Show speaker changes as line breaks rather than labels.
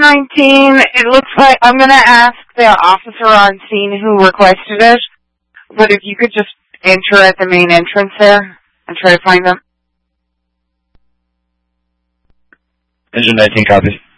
19, it looks like I'm going to ask the officer on scene who requested it, but if you could just enter at the main entrance there and try to find them.
Engine 19 copies.